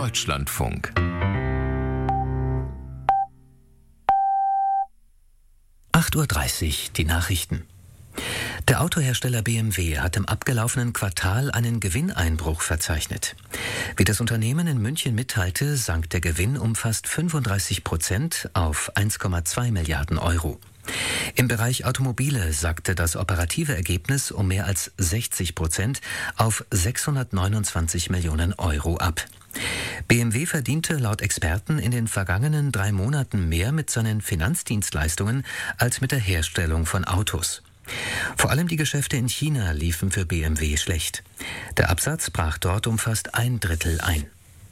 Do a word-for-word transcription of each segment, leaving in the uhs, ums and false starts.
Deutschlandfunk. acht Uhr dreißig, die Nachrichten. Der Autohersteller B M W hat im abgelaufenen Quartal einen Gewinneinbruch verzeichnet. Wie das Unternehmen in München mitteilte, sank der Gewinn um fast fünfunddreißig Prozent auf eins Komma zwei Milliarden Euro. Im Bereich Automobile sackte das operative Ergebnis um mehr als sechzig Prozent auf sechshundertneunundzwanzig Millionen Euro ab. B M W verdiente laut Experten in den vergangenen drei Monaten mehr mit seinen Finanzdienstleistungen als mit der Herstellung von Autos. Vor allem die Geschäfte in China liefen für B M W schlecht. Der Absatz brach dort um fast ein Drittel ein.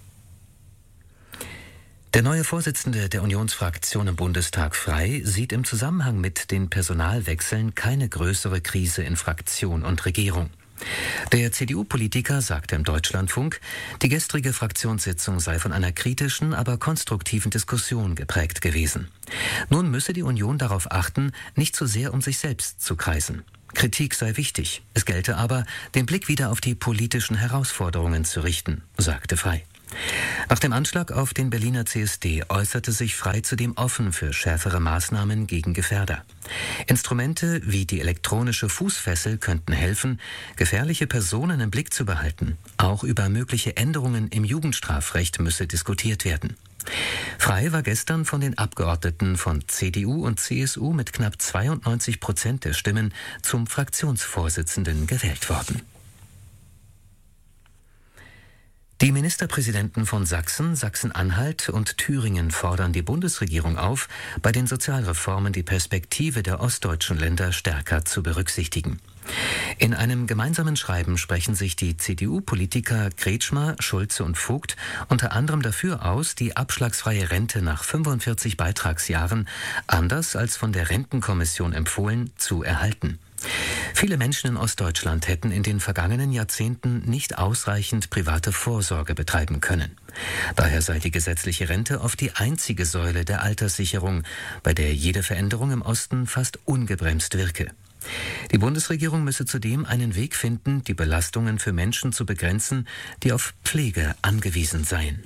Der neue Vorsitzende der Unionsfraktion im Bundestag, Frey, sieht im Zusammenhang mit den Personalwechseln keine größere Krise in Fraktion und Regierung. Der C D U-Politiker sagte im Deutschlandfunk, die gestrige Fraktionssitzung sei von einer kritischen, aber konstruktiven Diskussion geprägt gewesen. Nun müsse die Union darauf achten, nicht zu sehr um sich selbst zu kreisen. Kritik sei wichtig, es gelte aber, den Blick wieder auf die politischen Herausforderungen zu richten, sagte Frey. Nach dem Anschlag auf den Berliner C S D äußerte sich Frey zudem offen für schärfere Maßnahmen gegen Gefährder. Instrumente wie die elektronische Fußfessel könnten helfen, gefährliche Personen im Blick zu behalten. Auch über mögliche Änderungen im Jugendstrafrecht müsse diskutiert werden. Frey war gestern von den Abgeordneten von C D U und C S U mit knapp zweiundneunzig Prozent der Stimmen zum Fraktionsvorsitzenden gewählt worden. Die Ministerpräsidenten von Sachsen, Sachsen-Anhalt und Thüringen fordern die Bundesregierung auf, bei den Sozialreformen die Perspektive der ostdeutschen Länder stärker zu berücksichtigen. In einem gemeinsamen Schreiben sprechen sich die C D U-Politiker Kretschmer, Schulze und Vogt unter anderem dafür aus, die abschlagsfreie Rente nach fünfundvierzig Beitragsjahren, anders als von der Rentenkommission empfohlen, zu erhalten. Viele Menschen in Ostdeutschland hätten in den vergangenen Jahrzehnten nicht ausreichend private Vorsorge betreiben können. Daher sei die gesetzliche Rente oft die einzige Säule der Alterssicherung, bei der jede Veränderung im Osten fast ungebremst wirke. Die Bundesregierung müsse zudem einen Weg finden, die Belastungen für Menschen zu begrenzen, die auf Pflege angewiesen seien.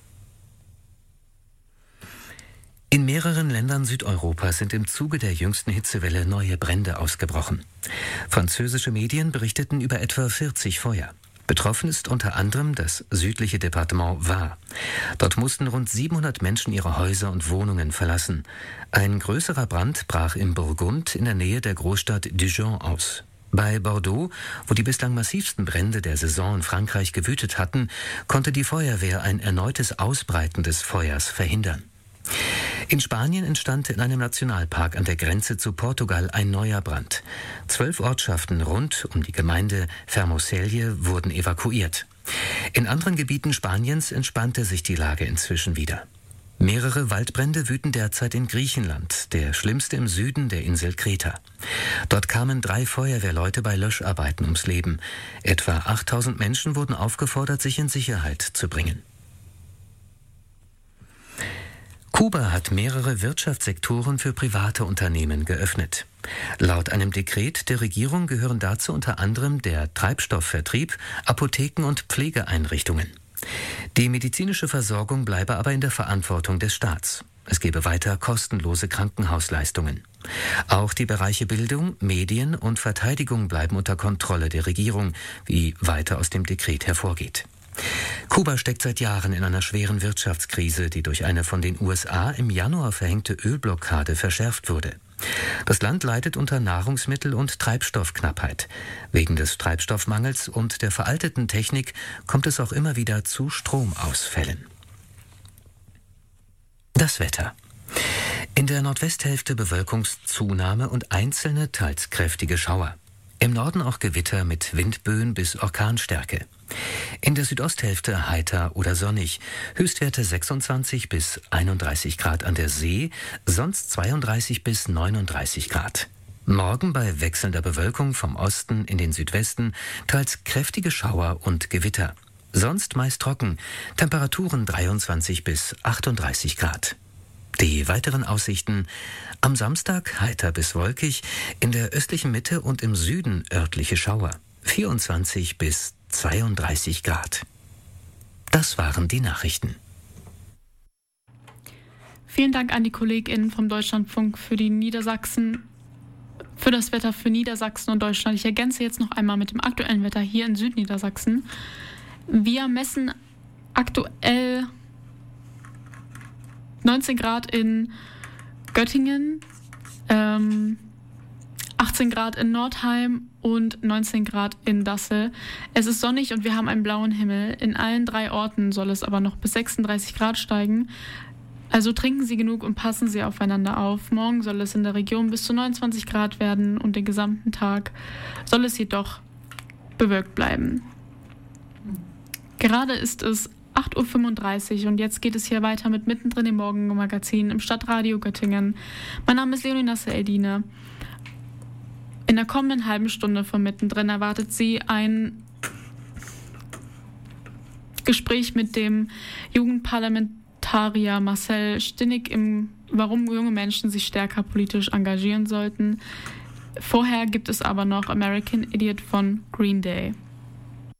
In mehreren Ländern Südeuropas sind im Zuge der jüngsten Hitzewelle neue Brände ausgebrochen. Französische Medien berichteten über etwa vierzig Feuer. Betroffen ist unter anderem das südliche Departement Var. Dort mussten rund siebenhundert Menschen ihre Häuser und Wohnungen verlassen. Ein größerer Brand brach im Burgund in der Nähe der Großstadt Dijon aus. Bei Bordeaux, wo die bislang massivsten Brände der Saison in Frankreich gewütet hatten, konnte die Feuerwehr ein erneutes Ausbreiten des Feuers verhindern. In Spanien entstand in einem Nationalpark an der Grenze zu Portugal ein neuer Brand. Zwölf Ortschaften rund um die Gemeinde Fermoselle wurden evakuiert. In anderen Gebieten Spaniens entspannte sich die Lage inzwischen wieder. Mehrere Waldbrände wüten derzeit in Griechenland, der schlimmste im Süden der Insel Kreta. Dort kamen drei Feuerwehrleute bei Löscharbeiten ums Leben. Etwa achttausend Menschen wurden aufgefordert, sich in Sicherheit zu bringen. Kuba hat mehrere Wirtschaftssektoren für private Unternehmen geöffnet. Laut einem Dekret der Regierung gehören dazu unter anderem der Treibstoffvertrieb, Apotheken und Pflegeeinrichtungen. Die medizinische Versorgung bleibe aber in der Verantwortung des Staats. Es gebe weiter kostenlose Krankenhausleistungen. Auch die Bereiche Bildung, Medien und Verteidigung bleiben unter Kontrolle der Regierung, wie weiter aus dem Dekret hervorgeht. Kuba steckt seit Jahren in einer schweren Wirtschaftskrise, die durch eine von den U S A im Januar verhängte Ölblockade verschärft wurde. Das Land leidet unter Nahrungsmittel- und Treibstoffknappheit. Wegen des Treibstoffmangels und der veralteten Technik kommt es auch immer wieder zu Stromausfällen. Das Wetter. In der Nordwesthälfte Bewölkungszunahme und einzelne, teils kräftige Schauer. Im Norden auch Gewitter mit Windböen bis Orkanstärke. In der Südosthälfte heiter oder sonnig. Höchstwerte sechsundzwanzig bis einunddreißig Grad an der See, sonst zweiunddreißig bis neununddreißig Grad. Morgen bei wechselnder Bewölkung vom Osten in den Südwesten, teils kräftige Schauer und Gewitter. Sonst meist trocken, Temperaturen dreiundzwanzig bis achtunddreißig Grad. Die weiteren Aussichten: am Samstag heiter bis wolkig, in der östlichen Mitte und im Süden örtliche Schauer, vierundzwanzig bis zweiunddreißig Grad. Das waren die Nachrichten. Vielen Dank an die KollegInnen vom Deutschlandfunk für die Niedersachsen, für das Wetter für Niedersachsen und Deutschland. Ich ergänze jetzt noch einmal mit dem aktuellen Wetter hier in Südniedersachsen. Wir messen aktuell neunzehn Grad in Göttingen, ähm, achtzehn Grad in Nordheim und neunzehn Grad in Dassel. Es ist sonnig und wir haben einen blauen Himmel. In allen drei Orten soll es aber noch bis sechsunddreißig Grad steigen. Also trinken Sie genug und passen Sie aufeinander auf. Morgen soll es in der Region bis zu neunundzwanzig Grad werden und den gesamten Tag soll es jedoch bewölkt bleiben. Gerade ist es acht Uhr fünfunddreißig und jetzt geht es hier weiter mit Mittendrin im Morgenmagazin im Stadtradio Göttingen. Mein Name ist Leonie Nasse-Eldine. In der kommenden halben Stunde von Mittendrin erwartet Sie ein Gespräch mit dem Jugendparlamentarier Marcel Stinnig, im, warum junge Menschen sich stärker politisch engagieren sollten. Vorher gibt es aber noch American Idiot von Green Day.